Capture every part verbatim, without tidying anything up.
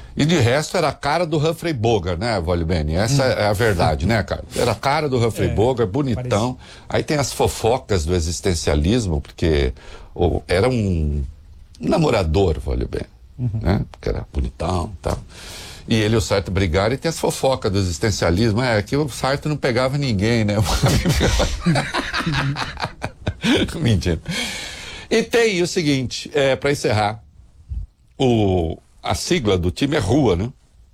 E de resto era a cara do Humphrey Bogart, né, Vole Bene? Essa hum. é a verdade, né, cara? Era a cara do Humphrey é, Bogart, bonitão. Parece. Aí tem as fofocas do existencialismo, porque oh, era um namorador, Vole Bene, uhum. né? Porque era bonitão e tal. E ele e o Sartre brigaram, e tem as fofocas do existencialismo. É, que o Sartre não pegava ninguém, né? Mentira. E tem o seguinte, é, para encerrar, o, a sigla do time é RUA, né?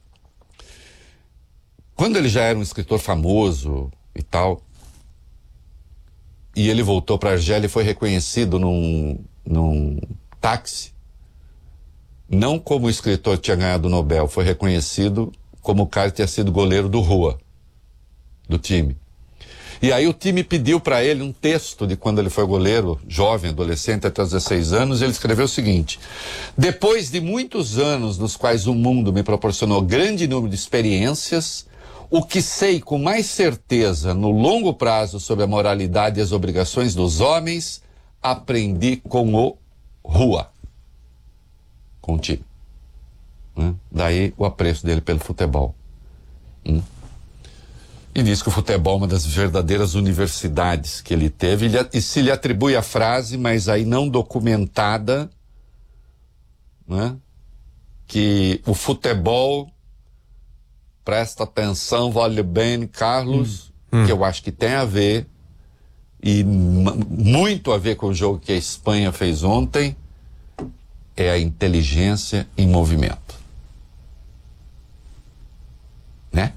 Quando ele já era um escritor famoso e tal, e ele voltou para a Argélia e foi reconhecido num, num táxi, não como o escritor que tinha ganhado o Nobel, foi reconhecido como o cara que tinha sido goleiro do RUA, do time. E aí o time pediu para ele um texto de quando ele foi goleiro, jovem, adolescente, até os dezesseis anos, e ele escreveu o seguinte: depois de muitos anos nos quais o mundo me proporcionou grande número de experiências, o que sei com mais certeza no longo prazo sobre a moralidade e as obrigações dos homens, aprendi com o RUA, com o time. Né? Daí o apreço dele pelo futebol. Hum. E diz que o futebol é uma das verdadeiras universidades que ele teve, e se lhe atribui a frase, mas aí não documentada, né? Que o futebol, presta atenção, Vole Bene, Carlos, hum. Hum. que eu acho que tem a ver, e muito a ver com o jogo que a Espanha fez ontem, é a inteligência em movimento. Né?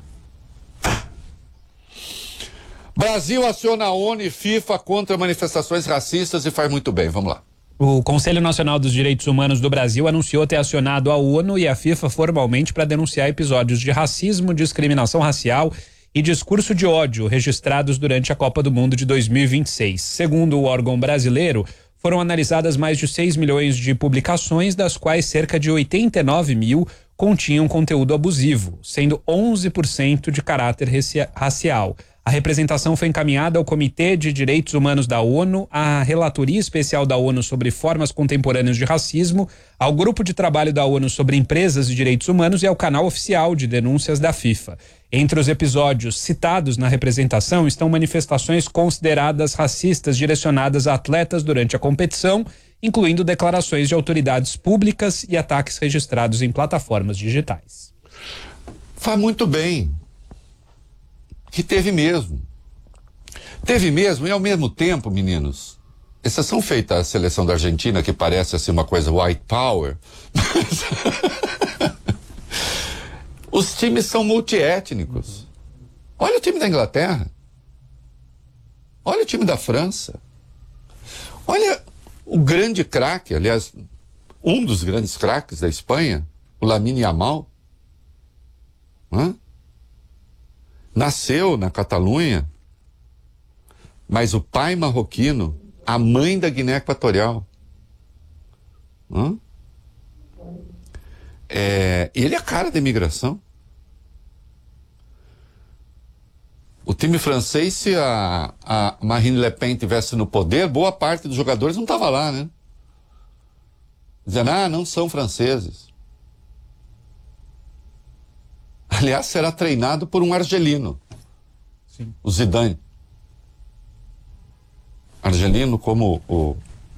Brasil aciona a ONU e FIFA contra manifestações racistas e faz muito bem. Vamos lá. O Conselho Nacional dos Direitos Humanos do Brasil anunciou ter acionado a ONU e a FIFA formalmente para denunciar episódios de racismo, discriminação racial e discurso de ódio registrados durante a Copa do Mundo de dois mil e vinte e seis. Segundo o órgão brasileiro, foram analisadas mais de seis milhões de publicações, das quais cerca de oitenta e nove mil continham conteúdo abusivo, sendo onze por cento de caráter racial. A representação foi encaminhada ao Comitê de Direitos Humanos da ONU, à Relatoria Especial da ONU sobre Formas Contemporâneas de Racismo, ao Grupo de Trabalho da ONU sobre Empresas de Direitos Humanos e ao canal oficial de denúncias da FIFA. Entre os episódios citados na representação estão manifestações consideradas racistas direcionadas a atletas durante a competição, incluindo declarações de autoridades públicas e ataques registrados em plataformas digitais. Faz muito bem. Que teve mesmo. Teve mesmo, e ao mesmo tempo, meninos, exceção feita à seleção da Argentina, que parece assim uma coisa white power, os times são multiétnicos. Olha o time da Inglaterra. Olha o time da França. Olha o grande craque, aliás, um dos grandes craques da Espanha, o Lamine Yamal. Hã? Nasceu na Catalunha, mas o pai marroquino, a mãe da Guiné Equatorial. Hã? É, ele é a cara da imigração. O time francês, se a, a Marine Le Pen tivesse no poder, boa parte dos jogadores não estava lá, né? Dizendo, ah, não são franceses. Aliás, será treinado por um argelino. Sim. O Zidane. Argelino como o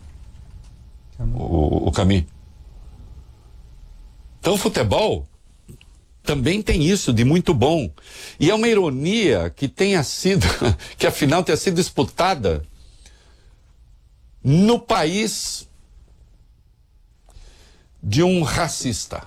o, o Camille. Então o futebol também tem isso de muito bom. E é uma ironia que tenha sido, que a final tenha sido disputada no país de um racista.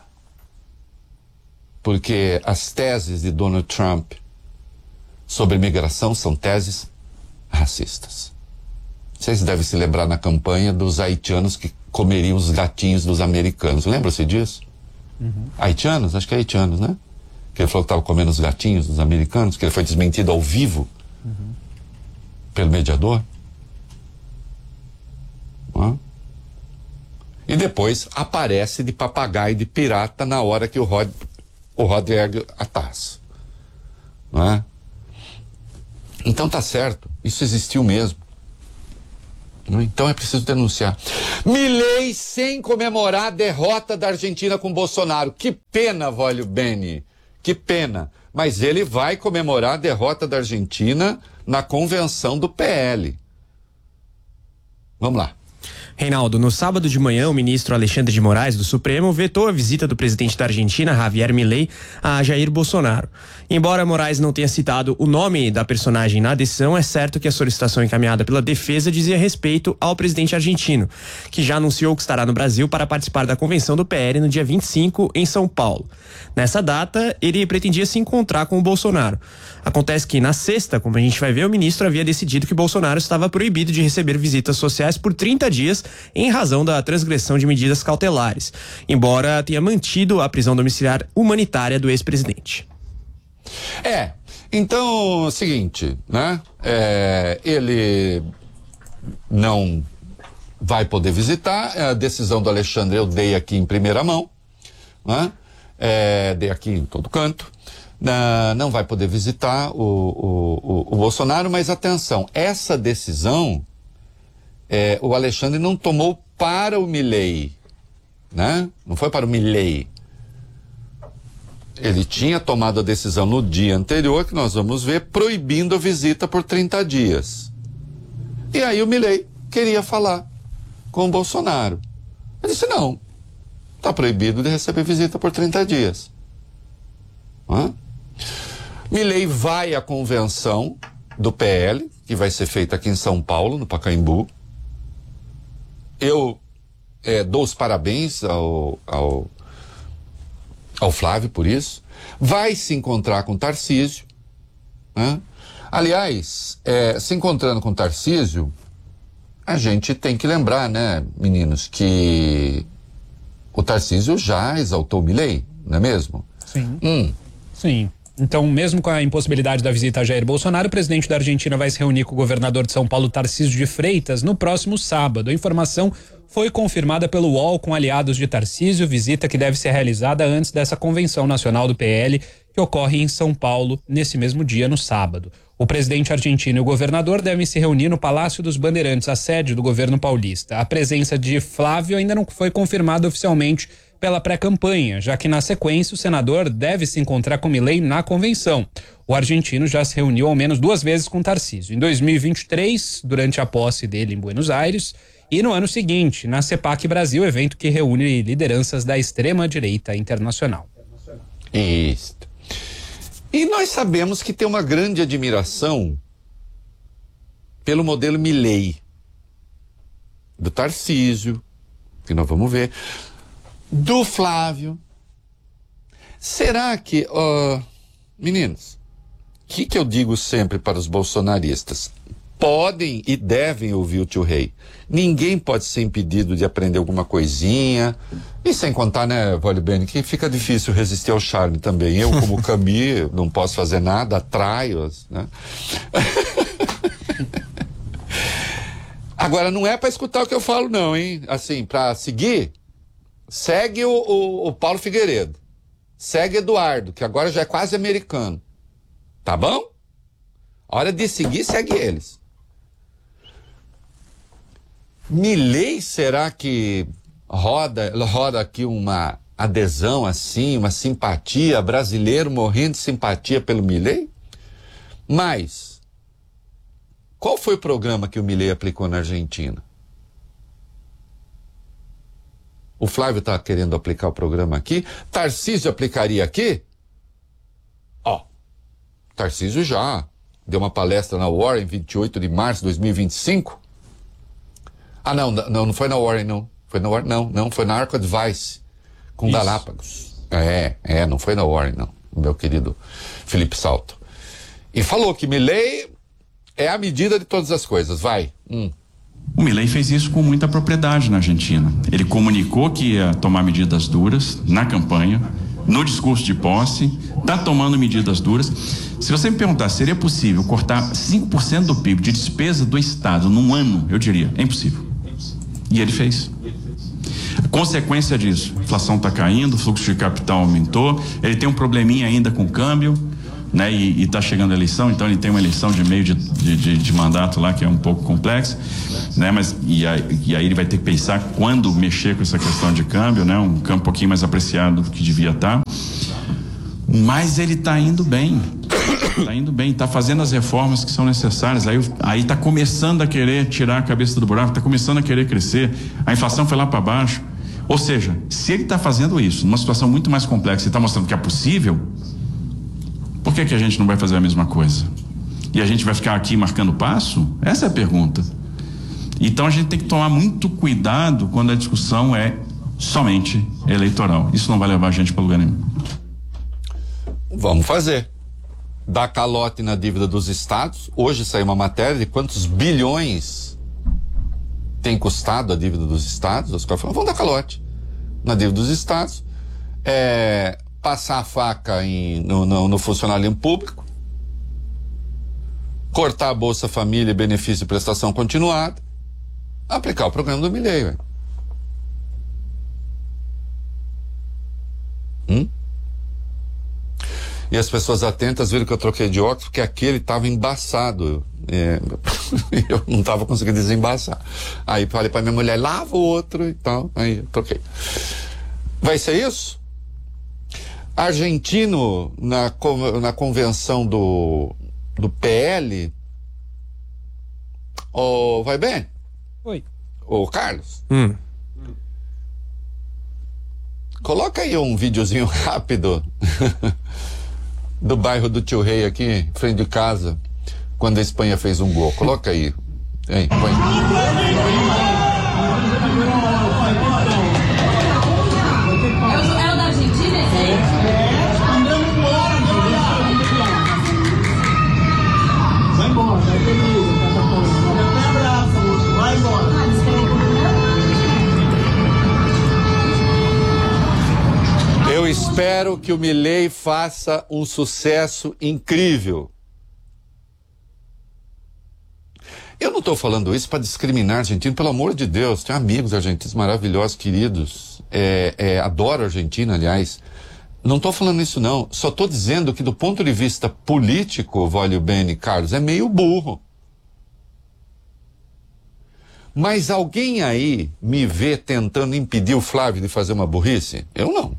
Porque as teses de Donald Trump sobre imigração são teses racistas. Vocês devem se lembrar na campanha dos haitianos que comeriam os gatinhos dos americanos. Lembra-se disso? Uhum. Haitianos? Acho que é haitianos, né? Que ele falou que estava comendo os gatinhos dos americanos, que ele foi desmentido ao vivo uhum. pelo mediador. Hã? E depois aparece de papagaio de pirata na hora que o Rod o Rod ergue a taça. Não é? Então tá certo, isso existiu mesmo. Então é preciso denunciar. Milei sem comemorar a derrota da Argentina com Bolsonaro. Que pena, Vólio Bene. Que pena. Mas ele vai comemorar a derrota da Argentina na convenção do P L. Vamos lá. Reinaldo, no sábado de manhã, o ministro Alexandre de Moraes, do Supremo, vetou a visita do presidente da Argentina, Javier Milei, a Jair Bolsonaro. Embora Moraes não tenha citado o nome da personagem na decisão, é certo que a solicitação encaminhada pela defesa dizia respeito ao presidente argentino, que já anunciou que estará no Brasil para participar da convenção do P L no dia vinte e cinco, em São Paulo. Nessa data, ele pretendia se encontrar com o Bolsonaro. Acontece que, na sexta, como a gente vai ver, o ministro havia decidido que Bolsonaro estava proibido de receber visitas sociais por trinta dias em razão da transgressão de medidas cautelares, embora tenha mantido a prisão domiciliar humanitária do ex-presidente. É, então, é o seguinte, né? É, ele não vai poder visitar, a decisão do Alexandre eu dei aqui em primeira mão, né? É, dei aqui em todo canto. Uh, não vai poder visitar o, o, o, o Bolsonaro, mas atenção, essa decisão é, o Alexandre não tomou para o Milei, né? Não foi para o Milei. Ele tinha tomado a decisão no dia anterior, que nós vamos ver, proibindo a visita por trinta dias. E aí o Milei queria falar com o Bolsonaro. Ele disse, não, está proibido de receber visita por trinta dias. Hã? Milei vai à convenção do P L, que vai ser feita aqui em São Paulo, no Pacaembu. Eu é, dou os parabéns ao, ao, ao Flávio por isso. Vai se encontrar com Tarcísio. Né? Aliás, é, se encontrando com Tarcísio, a gente tem que lembrar, né, meninos, que o Tarcísio já exaltou Milei, não é mesmo? Sim. Hum. Sim. Então, mesmo com a impossibilidade da visita a Jair Bolsonaro, o presidente da Argentina vai se reunir com o governador de São Paulo, Tarcísio de Freitas, no próximo sábado. A informação foi confirmada pelo U O L com aliados de Tarcísio, visita que deve ser realizada antes dessa convenção nacional do P L, que ocorre em São Paulo nesse mesmo dia, no sábado. O presidente argentino e o governador devem se reunir no Palácio dos Bandeirantes, a sede do governo paulista. A presença de Flávio ainda não foi confirmada oficialmente pela pré-campanha, já que na sequência o senador deve se encontrar com Milei na convenção. O argentino já se reuniu ao menos duas vezes com Tarcísio, em dois mil e vinte e três, durante a posse dele em Buenos Aires, e no ano seguinte, na CEPAC Brasil, evento que reúne lideranças da extrema-direita internacional. Isso. E nós sabemos que tem uma grande admiração pelo modelo Milei, do Tarcísio, que nós vamos ver, do Flávio. Será que, uh, meninos, o que, que eu digo sempre para os bolsonaristas? Podem e devem ouvir o tio Rei. Ninguém pode ser impedido de aprender alguma coisinha. E sem contar, né, Vólio Bene, que fica difícil resistir ao charme também. Eu, como Camille, não posso fazer nada, atraio-as, né? Agora, não é para escutar o que eu falo, não, hein? Assim, para seguir, segue o, o, o Paulo Figueiredo. Segue Eduardo, que agora já é quase americano. Tá bom? Hora de seguir, segue eles. Milei, será que roda, roda aqui uma adesão assim, uma simpatia, brasileiro morrendo de simpatia pelo Milei? Mas, qual foi o programa que o Milei aplicou na Argentina? O Flávio está querendo aplicar o programa aqui. Tarcísio aplicaria aqui? Ó, Tarcísio já deu uma palestra na Warren, vinte e oito de março de dois mil e vinte e cinco. Ah, não, não, não foi na Warren, não. Foi na Warren, não, não, foi na Arco Advice, com Isso. Galápagos. É, é, não foi na Warren, não, meu querido Felipe Salto. E falou que Milei é a medida de todas as coisas, vai. Hum. O Milei fez isso com muita propriedade na Argentina. Ele comunicou que ia tomar medidas duras na campanha, no discurso de posse, está tomando medidas duras. Se você me perguntar, seria possível cortar cinco por cento do P I B de despesa do Estado num ano? Eu diria, é impossível. E ele fez. Consequência disso, a inflação está caindo, o fluxo de capital aumentou, ele tem um probleminha ainda com o câmbio, né? E está chegando a eleição, então ele tem uma eleição de meio de, de, de, de mandato lá que é um pouco complexa, né? Mas e aí, e aí ele vai ter que pensar quando mexer com essa questão de câmbio, né? Um câmbio um pouquinho mais apreciado do que devia estar. Mas ele está indo bem, está indo bem, está fazendo as reformas que são necessárias. Aí aí está começando a querer tirar a cabeça do buraco, está começando a querer crescer. A inflação foi lá para baixo. Ou seja, se ele está fazendo isso numa situação muito mais complexa e está mostrando que é possível, por que que a gente não vai fazer a mesma coisa? E a gente vai ficar aqui marcando passo? Essa é a pergunta. Então a gente tem que tomar muito cuidado quando a discussão é somente eleitoral. Isso não vai levar a gente para lugar nenhum. Vamos fazer. Dar calote na dívida dos estados. Hoje saiu uma matéria de quantos bilhões tem custado a dívida dos estados. Os caras falam, vamos dar calote na dívida dos estados. É... passar a faca em, no, no, no funcionalismo público, cortar a Bolsa Família e benefício de prestação continuada, aplicar o programa do Milei, velho. Hum? E as pessoas atentas viram que eu troquei de óculos porque aquele estava embaçado. É, eu não estava conseguindo desembaçar. Aí falei para minha mulher, lava o outro e tal. Aí eu troquei. Vai ser isso? Argentino, na, na convenção do, do P L. Ô, vai bem? Oi. Ô, Carlos. Hum. Coloca aí um videozinho rápido do bairro do Tio Rei aqui, em frente de casa, quando a Espanha fez um gol. Coloca aí. Hein, põe. Eu espero que o Milei faça um sucesso incrível. Eu não estou falando isso para discriminar argentino, pelo amor de Deus. Tenho amigos argentinos maravilhosos, queridos. É, é, adoro a Argentina, aliás. Não estou falando isso, não. Só estou dizendo que, do ponto de vista político, Vólio Bene, Carlos, é meio burro. Mas alguém aí me vê tentando impedir o Flávio de fazer uma burrice? Eu não.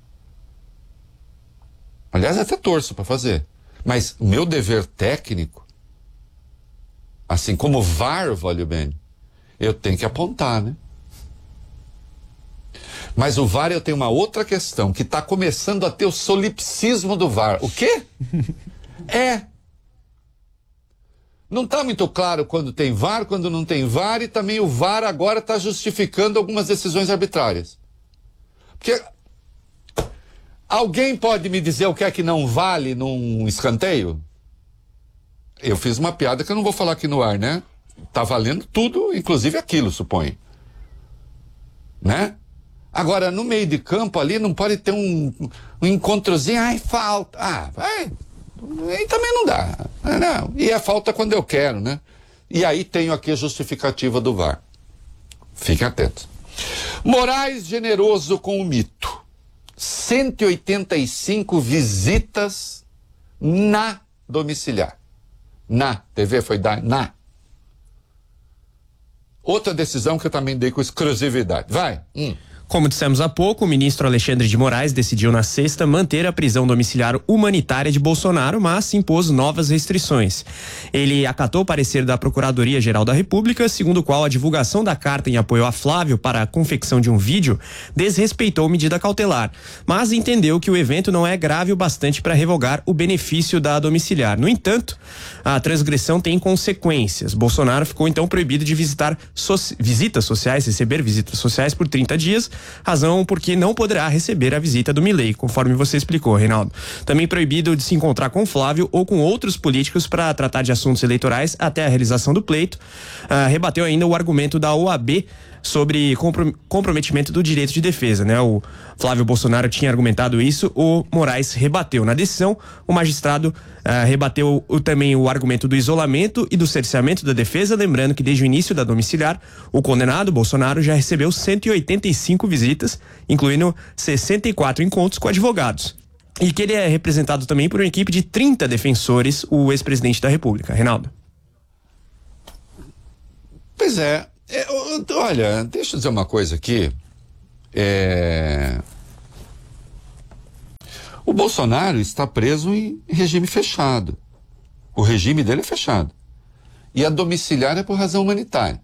Aliás, até torço para fazer. Mas o meu dever técnico, assim como o V A R, Vólio Bene, eu tenho que apontar, né? Mas o V A R eu tenho uma outra questão, que está começando a ter o solipsismo do V A R. O quê? É. Não está muito claro quando tem V A R, quando não tem V A R, e também o V A R agora está justificando algumas decisões arbitrárias. Porque alguém pode me dizer o que é que não vale num escanteio? Eu fiz uma piada que eu não vou falar aqui no ar, né? Tá valendo tudo, inclusive aquilo, suponho. Né? Agora, no meio de campo ali, não pode ter um, um encontrozinho, ai, falta. Ah, vai. Aí também não dá. Não. E é falta quando eu quero, né? E aí tenho aqui a justificativa do V A R. Fiquem atentos. Moraes generoso com o mito. cento e oitenta e cinco visitas na domiciliar. Na T V foi da na. Outra decisão que eu também dei com exclusividade. Vai. Hum. Como dissemos há pouco, o ministro Alexandre de Moraes decidiu na sexta manter a prisão domiciliar humanitária de Bolsonaro, mas impôs novas restrições. Ele acatou o parecer da Procuradoria-Geral da República, segundo o qual a divulgação da carta em apoio a Flávio para a confecção de um vídeo desrespeitou medida cautelar, mas entendeu que o evento não é grave o bastante para revogar o benefício da domiciliar. No entanto, a transgressão tem consequências. Bolsonaro ficou então proibido de visitar so- visitas sociais, receber visitas sociais por trinta dias, razão porque não poderá receber a visita do Milei, conforme você explicou, Reinaldo. Também proibido de se encontrar com Flávio ou com outros políticos para tratar de assuntos eleitorais até a realização do pleito. Ah, rebateu ainda o argumento da O A B sobre comprometimento do direito de defesa, né? O Flávio Bolsonaro tinha argumentado isso, o Moraes rebateu. Na decisão, o magistrado uh, rebateu o, também o argumento do isolamento e do cerceamento da defesa, lembrando que desde o início da domiciliar, o condenado Bolsonaro já recebeu cento e oitenta e cinco visitas, incluindo sessenta e quatro encontros com advogados. e que ele é representado também por uma equipe de trinta defensores, o ex-presidente da República. Reinaldo. Pois é, é, olha, deixa eu dizer uma coisa aqui. É... O Bolsonaro está preso em regime fechado. O regime dele é fechado. E a domiciliar é por razão humanitária.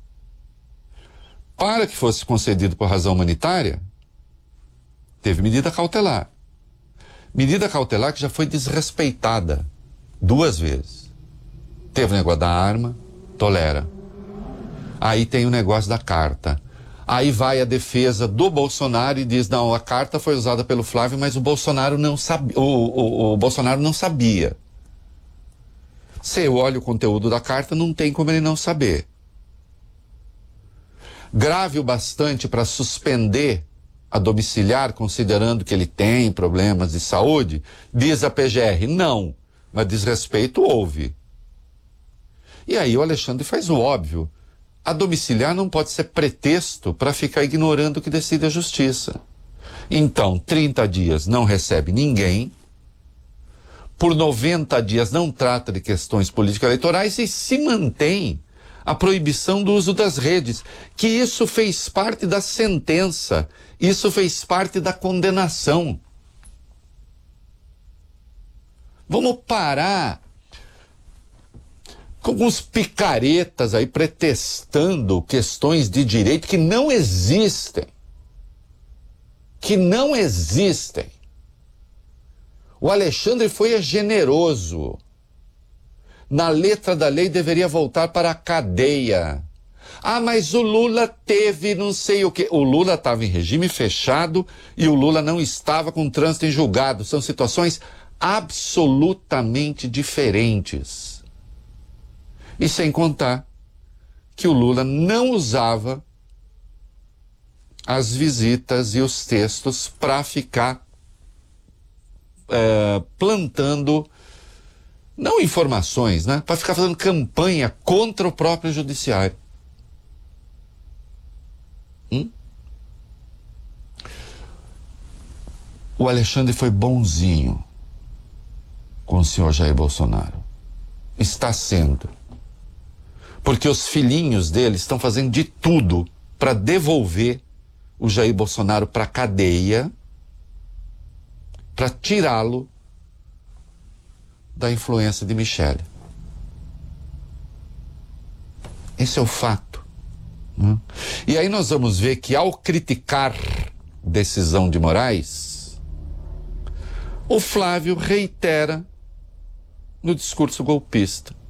Para que fosse concedido por razão humanitária, teve medida cautelar. Medida cautelar que já foi desrespeitada duas vezes. Teve o negócio da arma, tolera. Aí tem o negócio da carta. Aí vai a defesa do Bolsonaro e diz, não, a carta foi usada pelo Flávio, mas o Bolsonaro não sabia. O, o, o Bolsonaro não sabia. Se eu olho o conteúdo da carta, não tem como ele não saber. Grave o bastante para suspender a domiciliar, considerando que ele tem problemas de saúde, diz a P G R, não, mas desrespeito houve. E aí o Alexandre faz o óbvio. A domiciliar não pode ser pretexto para ficar ignorando o que decide a justiça. Então, trinta dias não recebe ninguém, por noventa dias não trata de questões político-eleitorais e se mantém a proibição do uso das redes, que isso fez parte da sentença, isso fez parte da condenação. Vamos parar com alguns picaretas aí pretextando questões de direito que não existem. Que não existem. O Alexandre foi generoso. Na letra da lei deveria voltar para a cadeia. Ah, mas o Lula teve não sei o quê. O Lula estava em regime fechado e o Lula não estava com trânsito em julgado. São situações absolutamente diferentes. E sem contar que o Lula não usava as visitas e os textos para ficar é, plantando, não informações, né? Para ficar fazendo campanha contra o próprio judiciário. Hum? O Alexandre foi bonzinho com o senhor Jair Bolsonaro. Está sendo. Porque os filhinhos dele estão fazendo de tudo para devolver o Jair Bolsonaro para a cadeia, para tirá-lo da influência de Michele. Esse é o fato. Né? E aí nós vamos ver que ao criticar decisão de Moraes, o Flávio reitera no discurso golpista.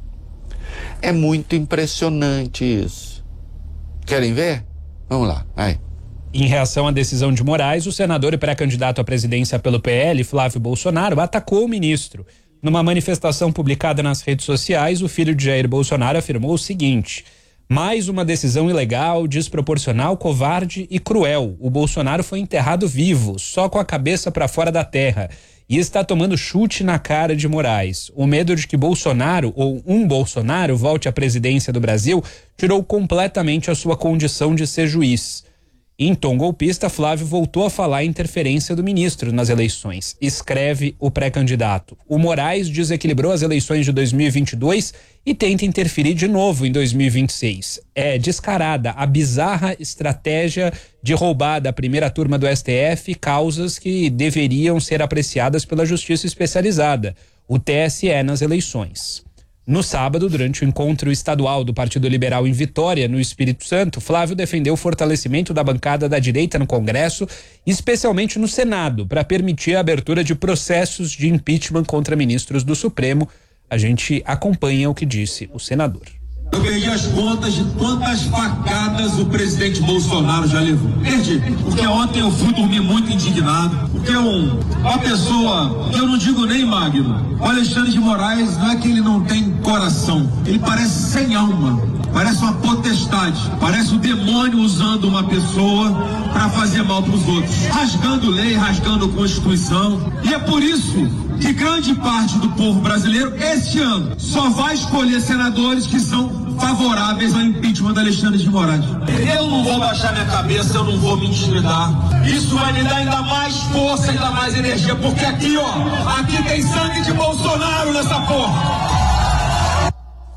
É muito impressionante isso. Querem ver? Vamos lá, vai. Em reação à decisão de Moraes, o senador e pré-candidato à presidência pelo P L, Flávio Bolsonaro, atacou o ministro. Numa manifestação publicada nas redes sociais, o filho de Jair Bolsonaro afirmou o seguinte: mais uma decisão ilegal, desproporcional, covarde e cruel. O Bolsonaro foi enterrado vivo, só com a cabeça para fora da terra. E está tomando chute na cara de Moraes. O medo de que Bolsonaro, ou um Bolsonaro, volte à presidência do Brasil, tirou completamente a sua condição de ser juiz. Em tom golpista, Flávio voltou a falar em interferência do ministro nas eleições. Escreve o pré-candidato. O Moraes desequilibrou as eleições de dois mil e vinte e dois e tenta interferir de novo em dois mil e vinte e seis. É descarada a bizarra estratégia de roubar da primeira turma do S T F causas que deveriam ser apreciadas pela justiça especializada, o T S E, nas eleições. No sábado, durante o encontro estadual do Partido Liberal em Vitória, no Espírito Santo, Flávio defendeu o fortalecimento da bancada da direita no Congresso, especialmente no Senado, para permitir a abertura de processos de impeachment contra ministros do Supremo. A gente acompanha o que disse o senador. Eu perdi as contas de quantas facadas o presidente Bolsonaro já levou. Perdi, porque ontem eu fui dormir muito indignado, porque um, uma pessoa, que eu não digo nem Magno, o Alexandre de Moraes, não é que ele não tem coração, ele parece sem alma, parece uma potestade, parece um demônio usando uma pessoa para fazer mal para os outros, rasgando lei, rasgando Constituição, e é por isso que grande parte do povo brasileiro, este ano, só vai escolher senadores que são favoráveis ao impeachment da Alexandre de Moraes. Eu não vou baixar minha cabeça, eu não vou me intimidar. Isso vai me dar ainda mais força, ainda mais energia, porque aqui, ó, aqui tem sangue de Bolsonaro nessa porra.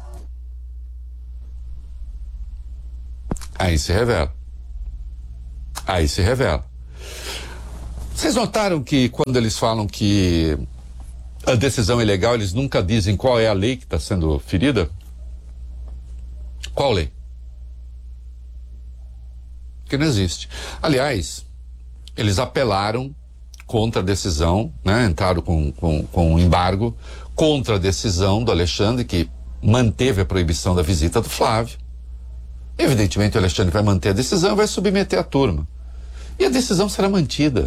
Aí se revela. Aí se revela. Vocês notaram que quando eles falam que a decisão é ilegal, eles nunca dizem qual é a lei que está sendo ferida? Qual lei? Que não existe. Aliás, eles apelaram contra a decisão, né? Entraram com, com, com um embargo contra a decisão do Alexandre, que manteve a proibição da visita do Flávio. Evidentemente o Alexandre vai manter a decisão e vai submeter a turma. E a decisão será mantida.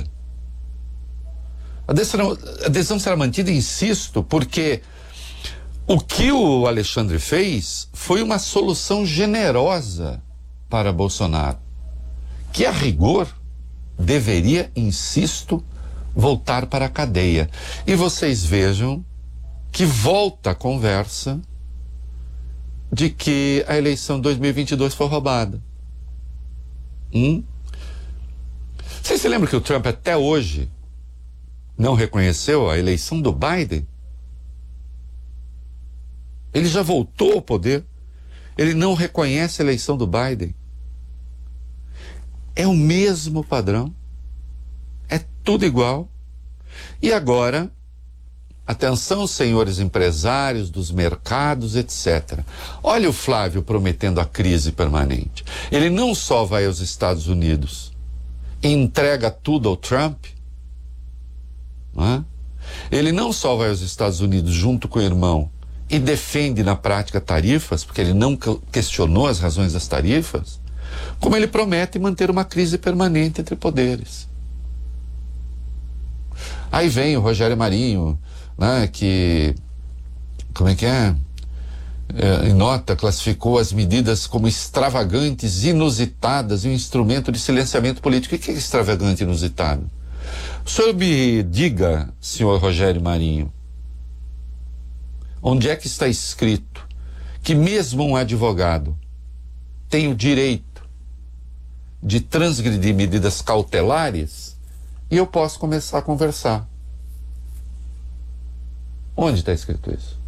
A decisão, a decisão será mantida, insisto, porque o que o Alexandre fez foi uma solução generosa para Bolsonaro, que a rigor deveria, insisto, voltar para a cadeia. E vocês vejam que volta a conversa de que a eleição de dois mil e vinte e dois foi roubada. Hum? Vocês se lembram que o Trump até hoje não reconheceu a eleição do Biden? Ele já voltou ao poder. Ele não reconhece a eleição do Biden. É o mesmo padrão. É tudo igual. E agora, atenção, senhores empresários dos mercados, etcétera. Olha o Flávio prometendo a crise permanente. Ele não só vai aos Estados Unidos e entrega tudo ao Trump, não é? Ele não só vai aos Estados Unidos junto com o irmão e defende na prática tarifas, porque ele não questionou as razões das tarifas, como ele promete manter uma crise permanente entre poderes. Aí vem o Rogério Marinho, né, que, como é que é? é? Em nota, classificou as medidas como extravagantes, inusitadas e um instrumento de silenciamento político. O que é extravagante e inusitado? O senhor me diga, senhor Rogério Marinho, onde é que está escrito que mesmo um advogado tem o direito de transgredir medidas cautelares e eu posso começar a conversar? Onde está escrito isso?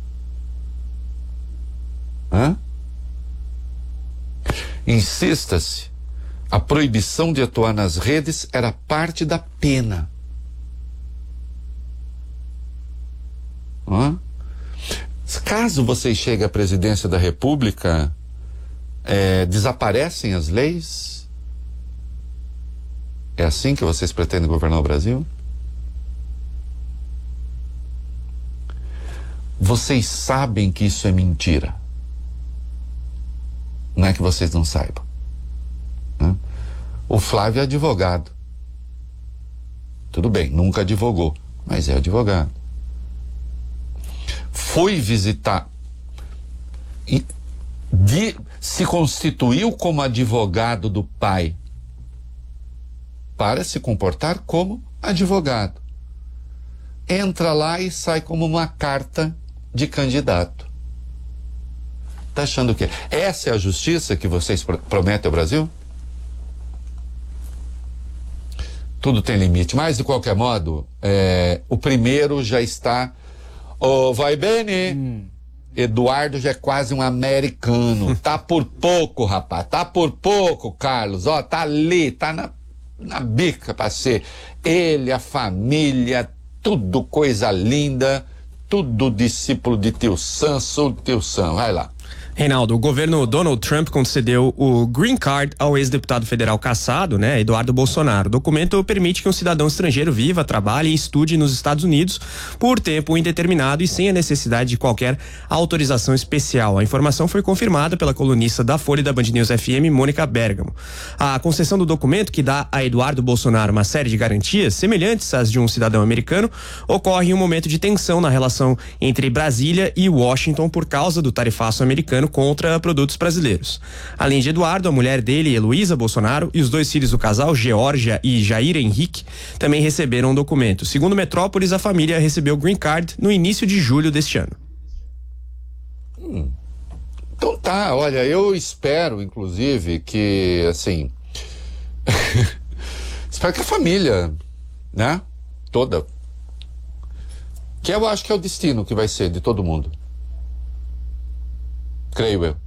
Hã? Insista-se, a proibição de atuar nas redes era parte da pena. Hã? Caso você chegue à presidência da República, é, desaparecem as leis? É assim que vocês pretendem governar o Brasil? Vocês sabem que isso é mentira. Não é que vocês não saibam. Né? O Flávio é advogado. Tudo bem, nunca advogou, mas é advogado. Foi visitar e de, se constituiu como advogado do pai para se comportar como advogado. Entra lá e sai como uma carta de candidato. Tá achando o quê? Essa é a justiça que vocês prometem ao Brasil? Tudo tem limite, mas de qualquer modo, é, o primeiro já está. Oh, vai bene. Hum. Eduardo já é quase um americano. Tá por pouco, rapaz. Tá por pouco, Carlos. Ó, tá ali, tá na, na bica pra ser. Ele, a família, tudo coisa linda, tudo discípulo de tio Sam, sou tio Sam. Vai lá. Reinaldo, o governo Donald Trump concedeu o Green Card ao ex-deputado federal cassado, né, Eduardo Bolsonaro. O documento permite que um cidadão estrangeiro viva, trabalhe e estude nos Estados Unidos por tempo indeterminado e sem a necessidade de qualquer autorização especial. A informação foi confirmada pela colunista da Folha da Band News F M, Mônica Bergamo. A concessão do documento, que dá a Eduardo Bolsonaro uma série de garantias semelhantes às de um cidadão americano, ocorre em um momento de tensão na relação entre Brasília e Washington por causa do tarifaço americano contra produtos brasileiros. Além de Eduardo, a mulher dele, Heloísa Bolsonaro, e os dois filhos do casal, Geórgia e Jair Henrique, também receberam o documento. Segundo Metrópolis, a família recebeu o Green Card no início de julho deste ano. Hum. Então tá, olha, eu espero, inclusive, que, assim, espero que a família, né, toda, que eu acho que é o destino que vai ser de todo mundo. Creio eu.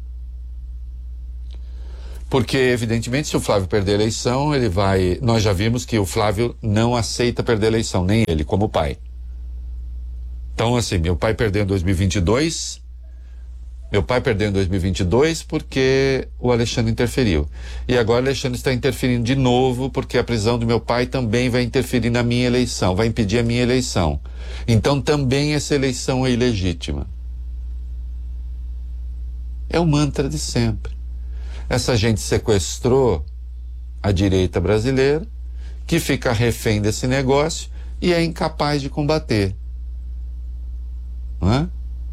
Porque, evidentemente, se o Flávio perder a eleição, ele vai... Nós já vimos que o Flávio não aceita perder a eleição, nem ele, como pai. Então, assim, meu pai perdeu em dois mil e vinte e dois... Meu pai perdeu em dois mil e vinte e dois porque o Alexandre interferiu. E agora o Alexandre está interferindo de novo porque a prisão do meu pai também vai interferir na minha eleição, vai impedir a minha eleição. Então, também essa eleição é ilegítima. É o mantra de sempre. Essa gente sequestrou a direita brasileira, que fica refém desse negócio e é incapaz de combater. Não é?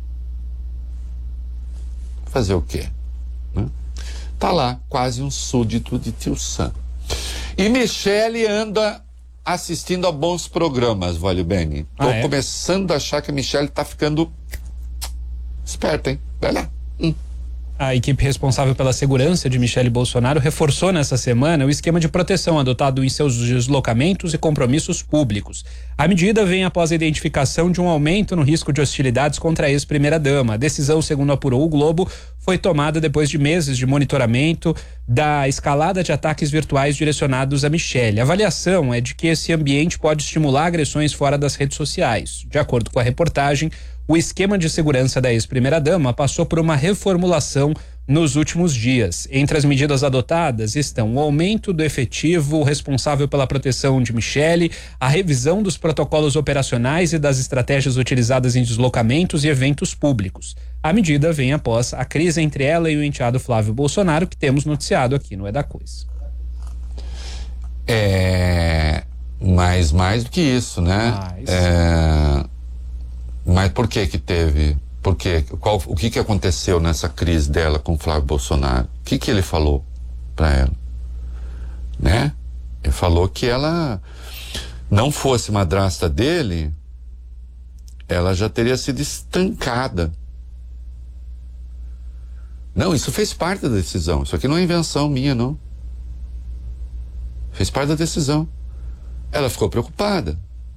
Fazer o quê? Né? Tá lá, quase um súdito de Tio Sam. E Michele anda assistindo a bons programas, Vale Bene. Tô ah, é? começando a achar que a Michele tá ficando esperta, hein? Vai lá. Hum. A equipe responsável pela segurança de Michele Bolsonaro reforçou nessa semana o esquema de proteção adotado em seus deslocamentos e compromissos públicos. A medida vem após a identificação de um aumento no risco de hostilidades contra a ex-primeira-dama. A decisão, segundo apurou o Globo, foi tomada depois de meses de monitoramento da escalada de ataques virtuais direcionados a Michele. A avaliação é de que esse ambiente pode estimular agressões fora das redes sociais. De acordo com a reportagem, o esquema de segurança da ex-primeira-dama passou por uma reformulação nos últimos dias. Entre as medidas adotadas estão o aumento do efetivo responsável pela proteção de Michele, a revisão dos protocolos operacionais e das estratégias utilizadas em deslocamentos e eventos públicos. A medida vem após a crise entre ela e o enteado Flávio Bolsonaro, que temos noticiado aqui no É da Coisa. É, mas mais do que isso, né? Mais. É, mas por que que teve? Por quê? Qual, o que que aconteceu nessa crise dela com o Flávio Bolsonaro? O que que ele falou para ela? Né? Ele falou que ela não fosse madrasta dele, ela já teria sido estancada. Não, isso fez parte da decisão. Isso aqui não é invenção minha, não. Fez parte da decisão. Ela ficou preocupada.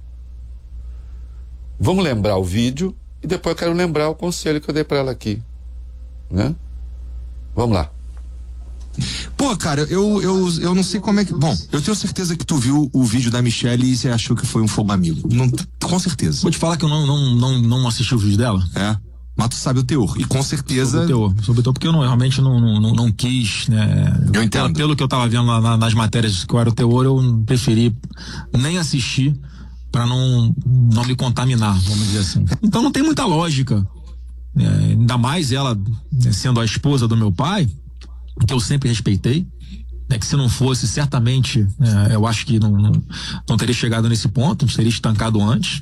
Vamos lembrar o vídeo e depois eu quero lembrar o conselho que eu dei pra ela aqui, né? Vamos lá. Pô, cara, eu, eu, eu não sei como é que... Bom, eu tenho certeza que tu viu o vídeo da Michele e você achou que foi um fogo amigo. Não, com certeza. Vou te falar que eu não, não, não, não assisti o vídeo dela. É, mas tu sabe o teor. E com certeza... Sobre o teor, sobre o teor, porque eu não, realmente não, não, não, não quis, né? Eu entendo. Pelo, pelo que eu tava vendo lá na, nas matérias que era o teor, eu preferi nem assistir para não, não me contaminar, vamos dizer assim. Então não tem muita lógica. É, ainda mais ela né, sendo a esposa do meu pai, que eu sempre respeitei, né, que se não fosse, certamente, é, eu acho que não, não, não teria chegado nesse ponto, a gente teria estancado antes.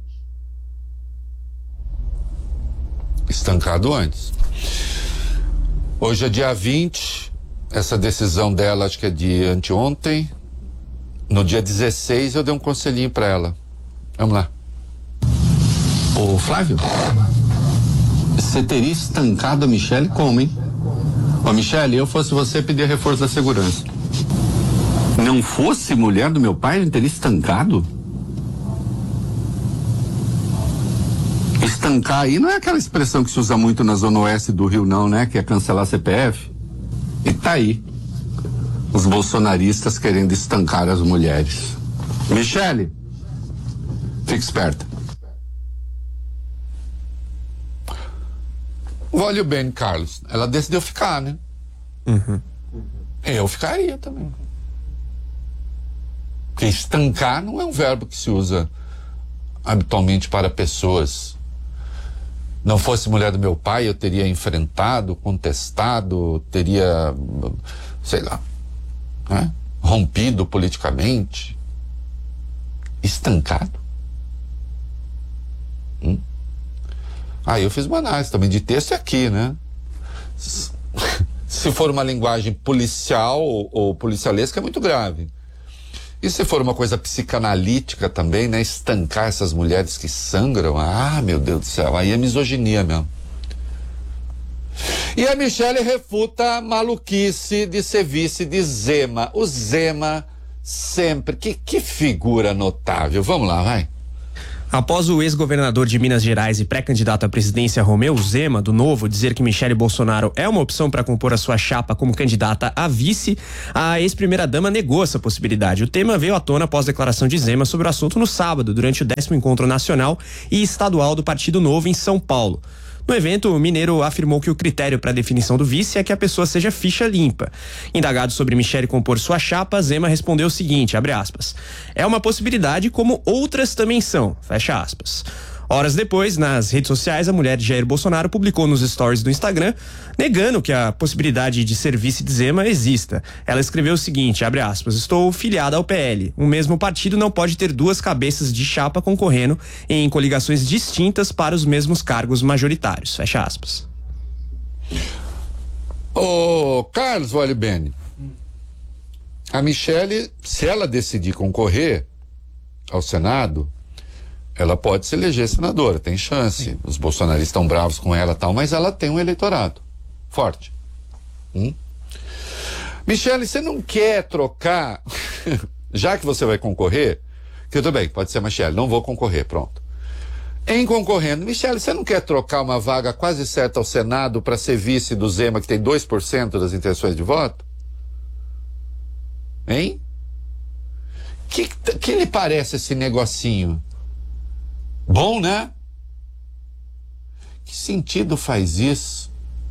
Estancado antes. Hoje é dia vinte, essa decisão dela acho que é de anteontem. No dia dezesseis eu dei um conselhinho pra ela. Vamos lá. Ô Flávio, você teria estancado a Michele como, hein? Ô Michele, eu fosse você, pedir reforço da segurança. Não fosse mulher do meu pai, ele teria estancado? Estancar aí não é aquela expressão que se usa muito na zona oeste do Rio, não, né? Que é cancelar C P F. E tá aí. Os bolsonaristas querendo estancar as mulheres. Michele, fique esperta. Olha bem, Carlos. Ela decidiu ficar, né? Uhum. Eu ficaria também. Porque estancar não é um verbo que se usa habitualmente para pessoas. Não fosse mulher do meu pai, eu teria enfrentado, contestado, teria, sei lá, né? Rompido politicamente. Estancado. Hum? Ah, eu fiz uma análise também de texto aqui, né? Se for uma linguagem policial ou policialesca é muito grave. E se for uma coisa psicanalítica também, né? Estancar essas mulheres que sangram, ah, meu Deus do céu, aí é misoginia mesmo. E a Michele refuta a maluquice de ser vice de Zema. O Zema sempre, que, que figura notável. Vamos lá, vai. Após o ex-governador de Minas Gerais e pré-candidato à presidência Romeu Zema, do Novo, dizer que Michele Bolsonaro é uma opção para compor a sua chapa como candidata a vice, a ex-primeira-dama negou essa possibilidade. O tema veio à tona após a declaração de Zema sobre o assunto no sábado, durante o décimo encontro nacional e estadual do Partido Novo em São Paulo. No evento, o mineiro afirmou que o critério para a definição do vice é que a pessoa seja ficha limpa. Indagado sobre Michele compor sua chapa, Zema respondeu o seguinte, abre aspas, é uma possibilidade como outras também são, fecha aspas. Horas depois, nas redes sociais, a mulher de Jair Bolsonaro publicou nos stories do Instagram, negando que a possibilidade de ser vice de Zema exista. Ela escreveu o seguinte, abre aspas, estou filiada ao P L. Um mesmo partido não pode ter duas cabeças de chapa concorrendo em coligações distintas para os mesmos cargos majoritários, fecha aspas. Ô, Carlos Walibene, a Michele, se ela decidir concorrer ao Senado, ela pode se eleger senadora, tem chance. Sim. Os bolsonaristas estão bravos com ela e tal, mas ela tem um eleitorado forte. Hum? Michele, você não quer trocar, já que você vai concorrer, que tudo bem, pode ser Michele, não vou concorrer, pronto. Em concorrendo, Michele, você não quer trocar uma vaga quase certa ao Senado para ser vice do Zema, que tem dois por cento das intenções de voto? Hein? Que, que lhe parece esse negocinho? Bom, né? Que sentido faz isso?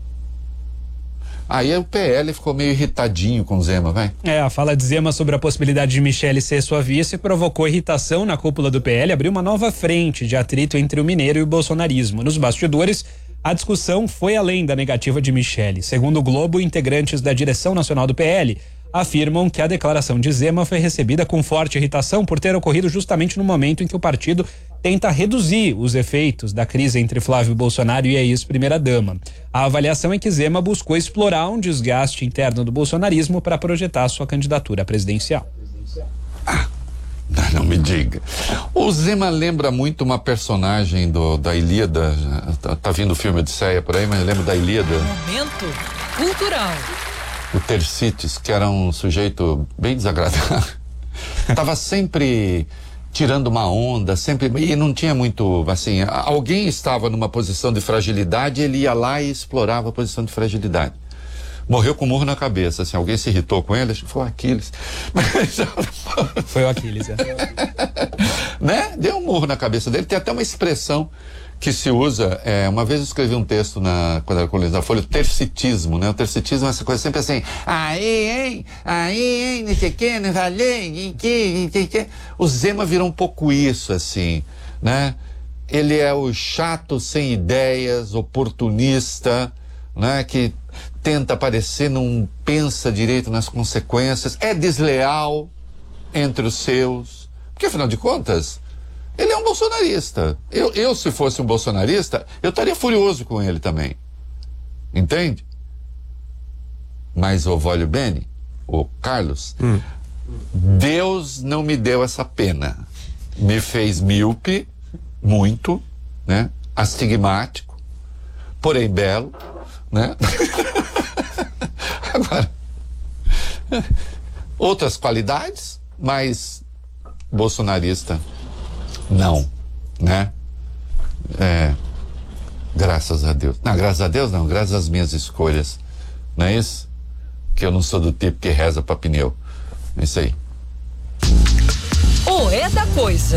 Aí o P L ficou meio irritadinho com o Zema, vai. É, a fala de Zema sobre a possibilidade de Michele ser sua vice provocou irritação na cúpula do P L, abriu uma nova frente de atrito entre o mineiro e o bolsonarismo. Nos bastidores, a discussão foi além da negativa de Michele. Segundo o Globo, integrantes da direção nacional do P L afirmam que a declaração de Zema foi recebida com forte irritação por ter ocorrido justamente no momento em que o partido tenta reduzir os efeitos da crise entre Flávio Bolsonaro e a ex-primeira-dama. A avaliação é que Zema buscou explorar um desgaste interno do bolsonarismo para projetar sua candidatura presidencial. Ah, não me diga. O Zema lembra muito uma personagem do, da Ilíada. Tá, tá vindo o filme Odisseia por aí, mas eu lembro da Ilíada. Momento cultural. O Tercites, que era um sujeito bem desagradável. Tava sempre tirando uma onda, sempre, e não tinha muito, assim, alguém estava numa posição de fragilidade, ele ia lá e explorava a posição de fragilidade. Morreu com um murro na cabeça, assim, alguém se irritou com ele, acho que foi o Aquiles. Foi o Aquiles, é. Né? Deu um murro na cabeça dele, tem até uma expressão que se usa, é, uma vez eu escrevi um texto na, quando era colunista da Folha, o tercitismo, né? O tercitismo é essa coisa sempre assim, aí, hein, aí, hein, não sei o que, não valeu, não sei o que. O Zema virou um pouco isso, assim, né? Ele é o chato sem ideias, oportunista, né? Que tenta aparecer, não pensa direito nas consequências, é desleal entre os seus, porque afinal de contas, ele é um bolsonarista. Eu, eu, se fosse um bolsonarista, eu estaria furioso com ele também. Entende? Mas o Voglio Bene, o Carlos, hum. Deus não me deu essa pena. Me fez míope, muito, né? Astigmático, porém belo, né? Agora, outras qualidades, mas bolsonarista não, né? É, graças a Deus. Não, graças a Deus não, graças às minhas escolhas. Não é isso? Que eu não sou do tipo que reza pra pneu. É isso aí. O é da coisa.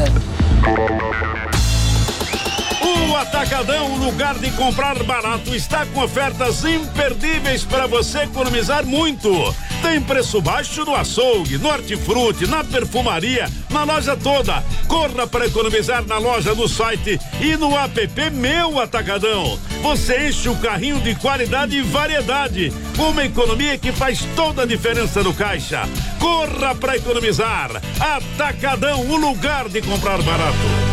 O Atacadão, o lugar de comprar barato, está com ofertas imperdíveis para você economizar muito. Tem preço baixo no açougue, no hortifruti, na perfumaria, na loja toda. Corra para economizar na loja, no site e no app Meu Atacadão. Você enche o carrinho de qualidade e variedade, com uma economia que faz toda a diferença no caixa. Corra para economizar. Atacadão, o lugar de comprar barato.